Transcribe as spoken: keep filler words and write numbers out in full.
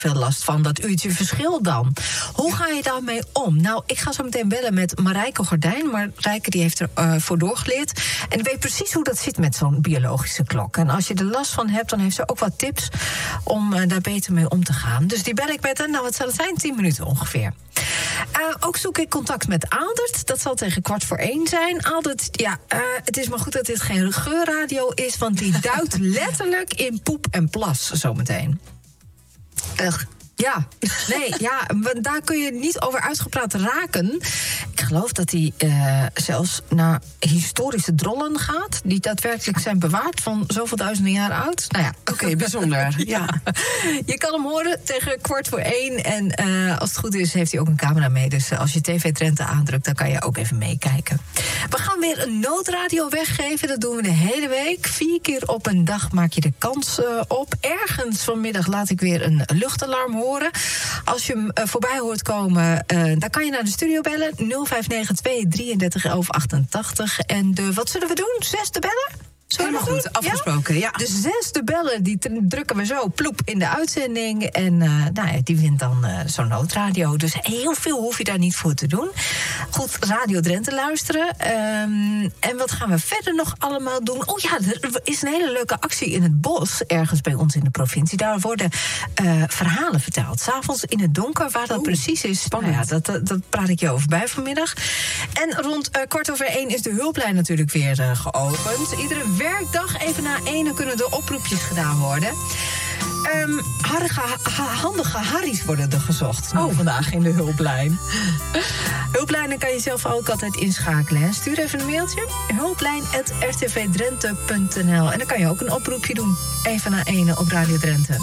veel last van dat uurtje verschil dan. Hoe ga je daarmee om? Nou, ik ga zo meteen bellen met Marijke Gordijn. Marijke die heeft ervoor uh, voor doorgeleerd. En die weet precies hoe dat zit met zo'n biologische klok. En als je er last van hebt, dan heeft ze ook wat tips om uh, daar beter mee om te gaan. Dus die bel ik met haar. Nou, wat zal het zijn? tien minuten ongeveer. Uh, ook zoek ik contact met Aaldert. Dat zal tegen kwart voor één zijn. Aaldert, ja, uh, het is maar goed dat dit geen geurradio is, want die duikt letterlijk in poep en plas zometeen. Ugh. Ja, nee, ja, daar kun je niet over uitgepraat raken. Ik geloof dat hij uh, zelfs naar historische drollen gaat, die daadwerkelijk zijn bewaard van zoveel duizenden jaar oud. Nou ja, oké, okay, bijzonder. Ja. Je kan hem horen tegen kwart voor één. En uh, als het goed is, heeft hij ook een camera mee. Dus uh, als je T V Drenthe aandrukt, dan kan je ook even meekijken. We gaan weer een noodradio weggeven. Dat doen we de hele week. Vier keer op een dag maak je de kans uh, op. Ergens vanmiddag laat ik weer een luchtalarm horen. Als je hem uh, voorbij hoort komen, uh, dan kan je naar de studio bellen. nul vijf negen twee drieëndertig elf achtentachtig. En de, wat zullen we doen? Zesde bellen? Helemaal goed, afgesproken, ja. ja. De zesde bellen, die drukken we zo ploep in de uitzending. En uh, nou ja, die wint dan uh, zo'n noodradio. Dus heel veel hoef je daar niet voor te doen. Goed, Radio Drenthe luisteren. Um, en wat gaan we verder nog allemaal doen? Oh ja, er is een hele leuke actie in het bos, ergens bij ons in de provincie. Daar worden uh, verhalen verteld. 'S Avonds in het donker, waar dat Oeh, precies is. Spannend. Nou ja, dat, dat, dat praat ik je over bij vanmiddag. En rond uh, kwart over één is de hulplijn natuurlijk weer uh, geopend. Iedere werkdag even na ene kunnen de oproepjes gedaan worden. Um, harige, ha, handige Harry's worden er gezocht. Oh, vandaag in de hulplijn. Hulplijnen kan je zelf ook altijd inschakelen. Hè? Stuur even een mailtje. hulplijn at r t v drenthe punt n l. En dan kan je ook een oproepje doen. Even na ene op Radio Drenthe.